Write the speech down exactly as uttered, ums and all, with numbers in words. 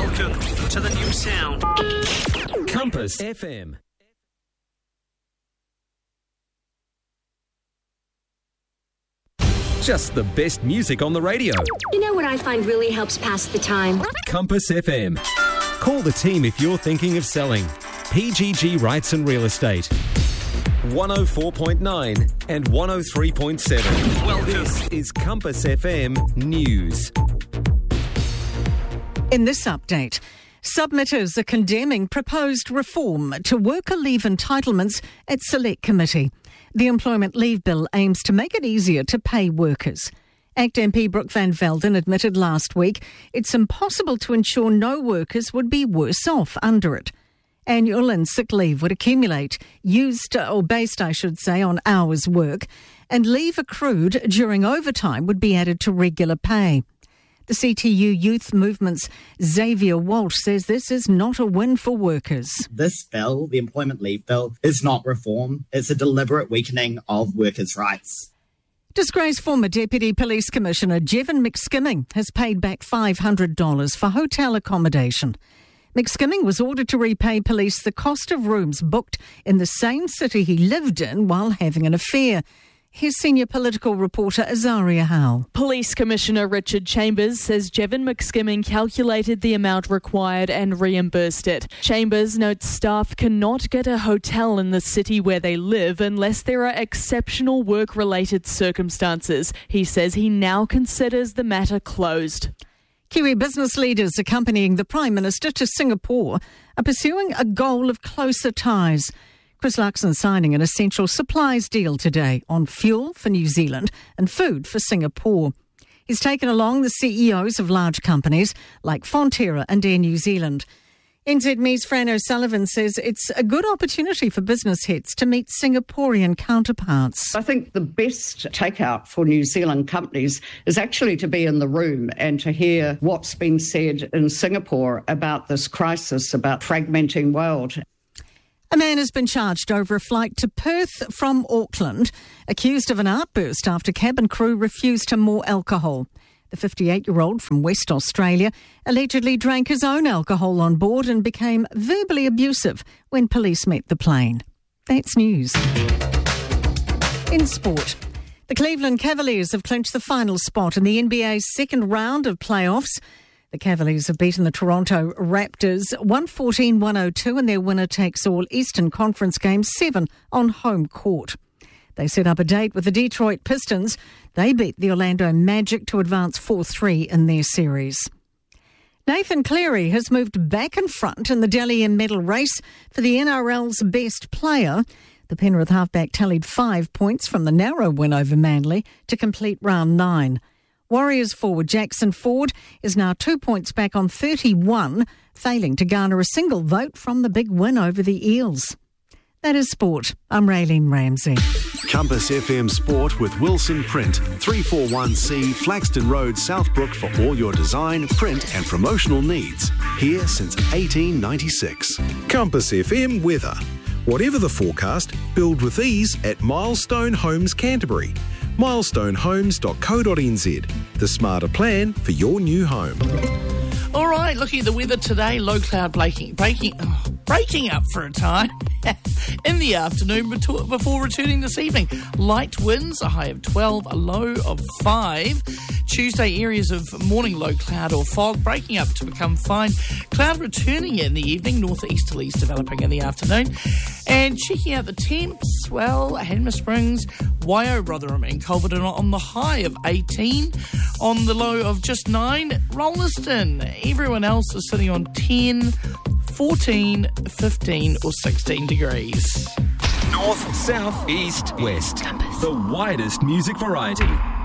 Welcome to the new sound. Compass F M. Just the best music on the radio. You know what I find really helps pass the time? Compass F M. Call the team if you're thinking of selling. P G G Rights and Real Estate. one oh four point nine and one oh three point seven. Welcome. This is Compass F M News. In this update, submitters are condemning proposed reform to worker leave entitlements at Select Committee. The Employment Leave Bill aims to make it easier to pay workers. ACT M P Brooke Van Velden admitted last week it's impossible to ensure no workers would be worse off under it. Annual and sick leave would accumulate, used or based, I should say, on hours work, and leave accrued during overtime would be added to regular pay. The C T U Youth Movement's Xavier Walsh says this is not a win for workers. This bill, the Employment Leave Bill, is not reform. It's a deliberate weakening of workers' rights. Disgraced former Deputy Police Commissioner Jevon McSkimming has paid back five hundred dollars for hotel accommodation. McSkimming was ordered to repay police the cost of rooms booked in the same city he lived in while having an affair. Here's senior political reporter Azaria Howell. Police Commissioner Richard Chambers says Jevon McSkimming calculated the amount required and reimbursed it. Chambers notes staff cannot get a hotel in the city where they live unless there are exceptional work-related circumstances. He says he now considers the matter closed. Kiwi business leaders accompanying the Prime Minister to Singapore are pursuing a goal of closer ties. Chris Luxon signing an essential supplies deal today on fuel for New Zealand and food for Singapore. He's taken along the C E Os of large companies like Fonterra and Air New Zealand. N Z M E's Fran O'Sullivan says it's a good opportunity for business heads to meet Singaporean counterparts. I think the best takeout for New Zealand companies is actually to be in the room and to hear what's been said in Singapore about this crisis, about fragmenting world. A man has been charged over a flight to Perth from Auckland, accused of an outburst after cabin crew refused him more alcohol. The fifty-eight-year-old from West Australia allegedly drank his own alcohol on board and became verbally abusive when police met the plane. That's news. In sport, the Cleveland Cavaliers have clinched the final spot in the N B A's second round of playoffs. The Cavaliers have beaten the Toronto Raptors one fourteen one oh two in their winner-takes-all Eastern Conference Game seven on home court. They set up a date with the Detroit Pistons. They beat the Orlando Magic to advance four three in their series. Nathan Cleary has moved back in front in the Dally M medal race for the N R L's best player. The Penrith halfback tallied five points from the narrow win over Manly to complete round nine. Warriors forward Jackson Ford is now two points back on thirty-one, failing to garner a single vote from the big win over the Eels. That is sport. I'm Raylene Ramsey. Compass F M Sport with Wilson Print, three forty-one C Flaxton Road, Southbrook for all your design, print and promotional needs. Here since eighteen ninety-six. Compass F M weather. Whatever the forecast, build with ease at Milestone Homes Canterbury. milestone homes dot co dot n z. The smarter plan for your new home. All right, looking at the weather today, low cloud breaking, breaking, oh, breaking up for a time in the afternoon before returning this evening. Light winds, a high of twelve, a low of five. Tuesday, areas of morning low cloud or fog breaking up to become fine. Cloud returning in the evening, northeasterlies developing in the afternoon. And checking out the temps, well, Hanmer Springs, Waio, Rotherham and Culverden on the high of eighteen, on the low of just nine. Rolleston, everyone else is sitting on ten, fourteen, fifteen or sixteen degrees. North, south, east, west. The widest music variety.